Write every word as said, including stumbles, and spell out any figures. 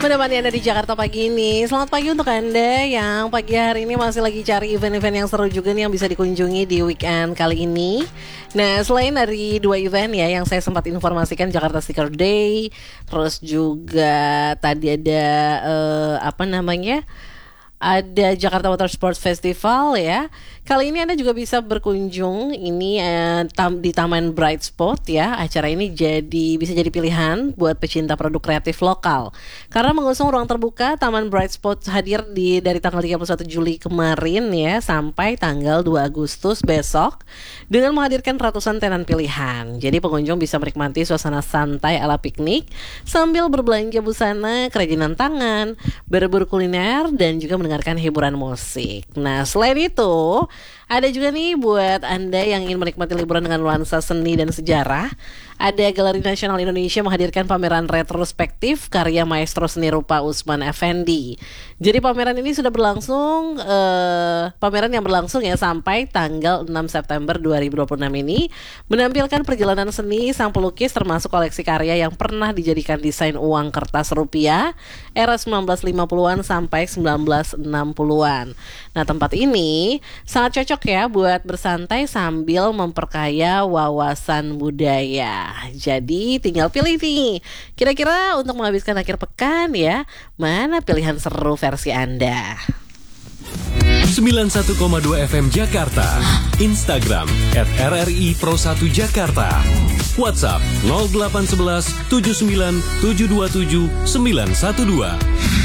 Menemani Anda di Jakarta pagi ini. Selamat pagi untuk Anda yang pagi hari ini masih lagi cari event-event yang seru juga nih yang bisa dikunjungi di weekend kali ini. Nah, selain dari dua event ya yang saya sempat informasikan, Jakarta Sticker Day, terus juga tadi ada eh, apa namanya? Ada Jakarta Water Sports Festival ya. Kali ini Anda juga bisa berkunjung ini eh, tam, di Taman Bright Spot ya. Acara ini jadi bisa jadi pilihan buat pecinta produk kreatif lokal. Karena mengusung ruang terbuka, Taman Bright Spot hadir di dari tanggal tiga puluh satu Juli kemarin ya sampai tanggal dua Agustus besok dengan menghadirkan ratusan tenan pilihan. Jadi pengunjung bisa menikmati suasana santai ala piknik sambil berbelanja busana, kerajinan tangan, berburu kuliner dan juga mendengarkan hiburan musik. Nah, selain itu ada juga nih buat Anda yang ingin menikmati liburan dengan nuansa seni dan sejarah. Ada Galeri Nasional Indonesia menghadirkan pameran retrospektif karya maestro seni rupa Usman Effendi. Jadi pameran ini sudah berlangsung, eh, pameran yang berlangsung ya sampai tanggal enam September dua ribu dua puluh enam ini menampilkan perjalanan seni sang pelukis termasuk koleksi karya yang pernah dijadikan desain uang kertas rupiah era sembilan belas lima puluhan sampai sembilan belas enam puluhan. Nah, tempat ini sangat cocok ya buat bersantai sambil memperkaya wawasan budaya. Jadi tinggal pilih nih, kira-kira untuk menghabiskan akhir pekan ya, mana pilihan seru versi Anda. sembilan puluh satu koma dua F M Jakarta, Instagram at R R I Pro satu Jakarta, WhatsApp nol delapan satu satu tujuh sembilan tujuh dua tujuh sembilan satu dua.